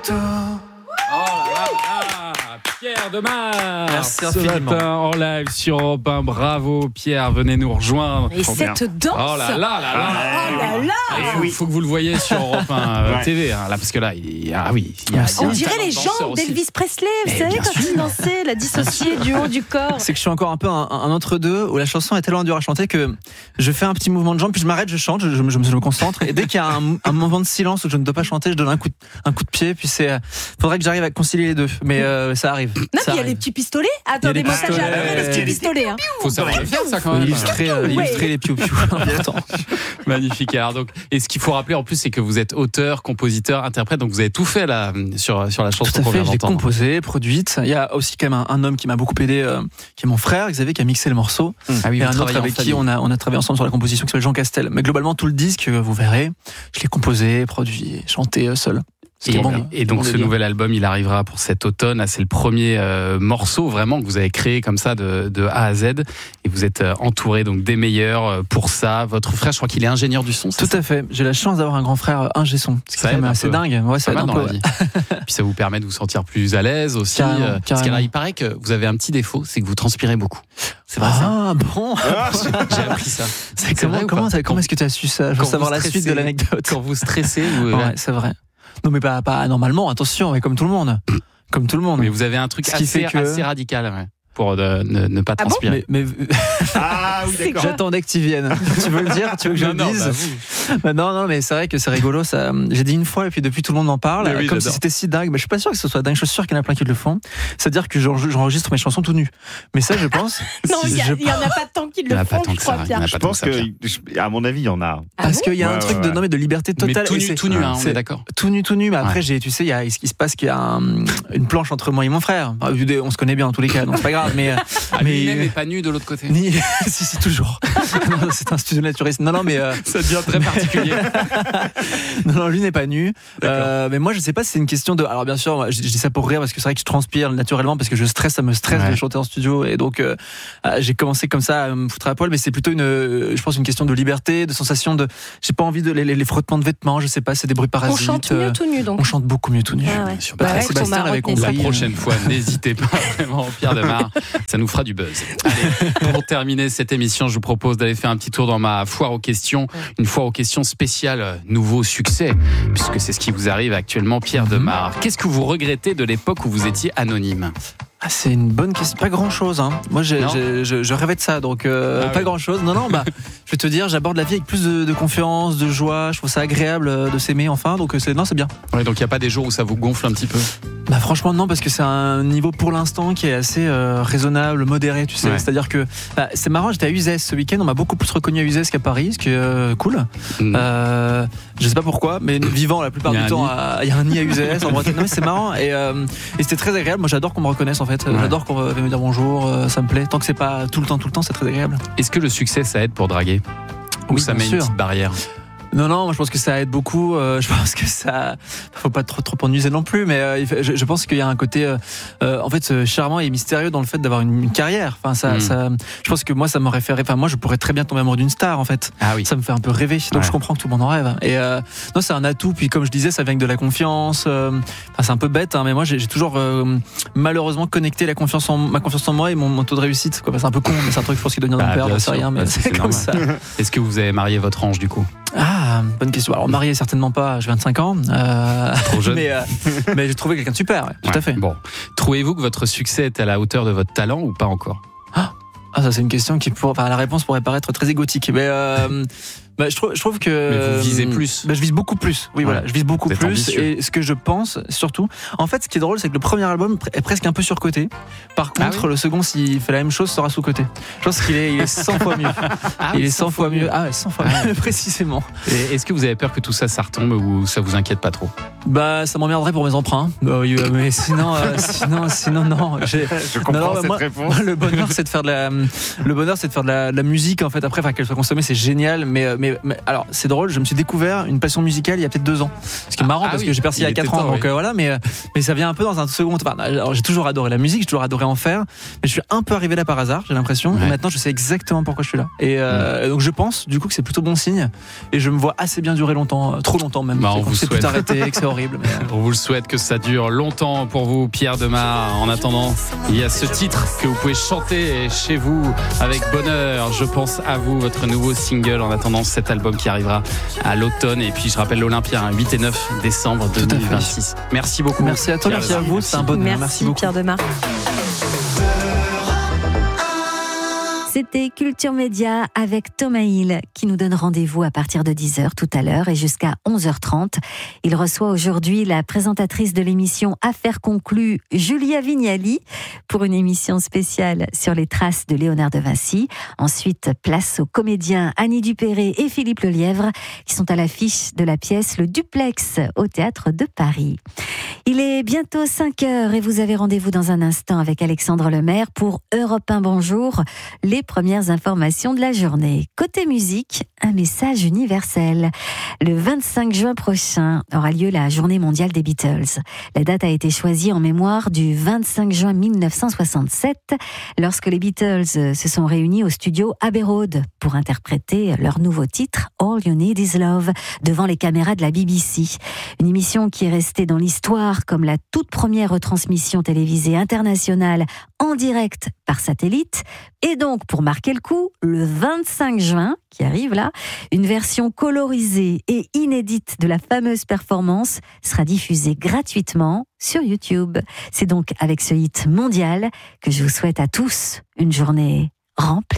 bientôt. Pierre Demar, merci ce matin en live sur Europe 1. Bravo Pierre, venez nous rejoindre. Et cette danse. Oh là là là là. Oh là là. Il faut que vous le voyez sur Europe 1 TV, hein, là, parce que là, il y a on dirait les jambes d'Elvis Presley, vous savez, quand il dansait, la dissociée du haut du corps. C'est que je suis encore un peu un entre-deux où la chanson est tellement dure à chanter que je fais un petit mouvement de jambe, puis je m'arrête, je chante, je me concentre. Et dès qu'il y a un moment de silence où je ne dois pas chanter, je donne un coup de pied, puis faudrait que j'arrive à concilier les deux. Mais ça arrive. Non, puis il y a les petits pistolets. Attendez, moi, ça j'ai appris les petits pistolets. Faut savoir le faire, ça, quand même. Illustrer les piou-piou. Magnifique. Alors, donc, et ce qu'il faut rappeler en plus, c'est que vous êtes auteur, compositeur, interprète, donc vous avez tout fait là sur la chanson qu'on vient d'entendre. Je l'ai composée, produite. Il y a aussi quand même un homme qui m'a beaucoup aidé, qui est mon frère Xavier, qui a mixé le morceau. Et un autre avec qui on a travaillé ensemble sur la composition, qui s'appelle Jean Castel. Mais globalement, tout le disque, vous verrez, je l'ai composé, produit, chanté seul. Et donc ce nouvel album, il arrivera pour cet automne. C'est le premier morceau vraiment que vous avez créé comme ça de A à Z. Et vous êtes entouré donc des meilleurs pour ça. Votre frère, je crois qu'il est ingénieur du son. Tout à fait. J'ai la chance d'avoir un grand frère ingé son. C'est quand même assez dingue. Ouais, ça aide un peu. La vie. Puis ça vous permet de vous sentir plus à l'aise aussi. Carrément. Parce que là, il paraît que vous avez un petit défaut, c'est que vous transpirez beaucoup. C'est vrai ça? Ah bon. J'ai appris ça. Comment est-ce que tu as su ça? Je veux savoir la suite de l'anecdote. Quand vous stressez, ouais, c'est vrai. Non mais pas normalement, attention, mais comme tout le monde. Mais vous avez un truc assez radical, ouais, pour ne pas transpirer. Mais ah oui, d'accord. J'attendais que tu viennes. Tu veux le dire? Tu veux que je le dise? Non, mais c'est vrai que c'est rigolo. Ça, j'ai dit une fois et puis depuis tout le monde en parle. Oui, comme si c'était si dingue. Mais je suis pas sûr que ce soit dingue. Je suis sûr qu'il y en a plein qui le font. C'est-à-dire que j'enregistre mes chansons tout nu. Mais ça, je pense. Non, il y en a pas tant qui le font. Je crois bien. Je pense que, à mon avis, il y en a. Parce qu'il y a un truc de liberté totale. Mais tout nu, on est d'accord. Tout nu. Mais après, tu sais, ce qui se passe, qu'il y a une planche entre moi et mon frère. On se connaît bien en tous les cas, donc c'est pas grave. Mais lui-même n'est pas nu de l'autre côté. Si, toujours. Non, c'est un studio naturiste. Non, mais ça devient très particulier. Non, lui n'est pas nu. Mais moi, je sais pas si c'est une question de. Alors, bien sûr, je dis ça pour rire parce que c'est vrai que je transpire naturellement parce que ça me stresse de chanter en studio et donc j'ai commencé comme ça à me foutre à poil. Mais c'est plutôt je pense une question de liberté, de sensation de. J'ai pas envie de les frottements de vêtements. Je sais pas, c'est des bruits parasites. On chante mieux tout nu donc. On chante beaucoup mieux tout nu. Ah ouais. Sébastien avait compris. La prochaine fois, n'hésitez pas vraiment, Pierre Demar. Ça nous fera du buzz. Allez, pour terminer cette émission, je vous propose d'aller faire un petit tour dans ma foire aux questions. Une foire aux questions spéciale nouveau succès, puisque c'est ce qui vous arrive actuellement, Pierre Demar. Qu'est-ce que vous regrettez de l'époque où vous étiez anonyme ? C'est une bonne question. Pas grand-chose. Hein. Moi, je rêvais de ça, donc pas grand-chose. Non, je vais te dire, j'aborde la vie avec plus de confiance, de joie. Je trouve ça agréable de s'aimer enfin. Donc c'est bien. Ouais, donc il y a pas des jours où ça vous gonfle un petit peu ? Franchement non, parce que c'est un niveau pour l'instant qui est assez raisonnable, modéré, tu sais. Ouais. C'est-à-dire que c'est marrant. J'étais à Uzès ce week-end. On m'a beaucoup plus reconnu à Uzès qu'à Paris, ce qui est cool. Je sais pas pourquoi, mais vivant la plupart du temps, il y a un nid à Uzès en Bretagne. Non, mais c'est marrant et c'était très agréable. Moi, j'adore qu'on me reconnaisse en fait. Ouais. J'adore qu'on vienne me dire bonjour. Ça me plaît. Tant que c'est pas tout le temps, c'est très agréable. Est-ce que le succès ça aide pour draguer ou ça met une petite barrière? Non, moi je pense que ça aide beaucoup. Je pense que ça, faut pas trop en user non plus, mais je pense qu'il y a un côté, en fait, charmant et mystérieux dans le fait d'avoir une carrière. Enfin, ça, je pense que moi, ça m'aurait fait. Enfin, moi, je pourrais très bien tomber amoureux d'une star, en fait. Ah oui. Ça me fait un peu rêver. Donc, je comprends que tout le monde en rêve. Et non, c'est un atout. Puis, comme je disais, ça vient avec de la confiance. C'est un peu bête, hein, mais moi, j'ai toujours malheureusement connecté ma confiance en moi et mon taux de réussite. Quoi. C'est un peu con, mais c'est un truc, je pense, qui doit venir de mon père. C'est rien, mais c'est comme ça. Est-ce que vous avez marié votre ange du coup? Ah, bonne question. Alors marié certainement pas, j'ai 25 ans. Trop jeune. Mais j'ai trouvé quelqu'un de super, tout à fait. Bon, trouvez-vous que votre succès est à la hauteur de votre talent ou pas encore? Ça c'est une question la réponse pourrait paraître très égotique, mais je trouve que. Mais vous visez plus. Je vise beaucoup plus. Oui, voilà, je vise beaucoup plus. Ambitieux. Et ce que je pense, surtout, en fait, ce qui est drôle, c'est que le premier album est presque un peu surcoté. Par contre, le second, s'il fait la même chose, sera sous-coté. Je pense qu'il est 100 fois mieux. Il est 100 fois mieux. 100 fois mieux, précisément. Et est-ce que vous avez peur que tout ça retombe ou ça vous inquiète pas trop? Ça m'emmerderait pour mes emprunts. Mais sinon, non. Je comprends cette réponse. Le bonheur, c'est de faire de la musique, en fait. Après, qu'elle soit consommée, c'est génial. Mais mais alors c'est drôle, je me suis découvert une passion musicale il y a peut-être 2 ans. Ce qui est marrant parce que j'ai percé il y a 4 ans, donc voilà, mais ça vient un peu dans un second. Enfin, alors, j'ai toujours adoré la musique, j'ai toujours adoré en faire, mais je suis un peu arrivé là par hasard, j'ai l'impression. Et maintenant, je sais exactement pourquoi je suis là. Et donc je pense du coup que c'est plutôt bon signe. Et je me vois assez bien durer longtemps, trop longtemps même. On vous c'est souhaite. Plus arrêté, que c'est horrible. Mais On vous le souhaite que ça dure longtemps pour vous, Pierre Demar. En attendant, il y a ce titre que vous pouvez chanter chez vous avec bonheur. Je pense à vous, votre nouveau single. En attendant cet album qui arrivera à l'automne. Et puis je rappelle l'Olympia, 8 et 9 décembre 2026. Merci beaucoup. Merci à toi, merci à vous. C'est un bonheur. Merci beaucoup. Pierre Demar. C'était Culture Média avec Thomas Hill qui nous donne rendez-vous à partir de 10h tout à l'heure et jusqu'à 11h30. Il reçoit aujourd'hui la présentatrice de l'émission Affaires conclues, Julia Vignali, pour une émission spéciale sur les traces de Léonard de Vinci. Ensuite, place aux comédiens Annie Dupéré et Philippe Lelièvre qui sont à l'affiche de la pièce Le Duplex au Théâtre de Paris. Il est bientôt 5h et vous avez rendez-vous dans un instant avec Alexandre Lemaire pour Europe 1 Bonjour, les premières informations de la journée. Côté musique, un message universel. Le 25 juin prochain aura lieu la Journée mondiale des Beatles. La date a été choisie en mémoire du 25 juin 1967, lorsque les Beatles se sont réunis au studio Abbey Road pour interpréter leur nouveau titre All You Need Is Love devant les caméras de la BBC. Une émission qui est restée dans l'histoire comme la toute première retransmission télévisée internationale en direct par satellite. Et donc, pour marquer le coup, le 25 juin, qui arrive là, une version colorisée et inédite de la fameuse performance sera diffusée gratuitement sur YouTube. C'est donc avec ce hit mondial que je vous souhaite à tous une journée remplie.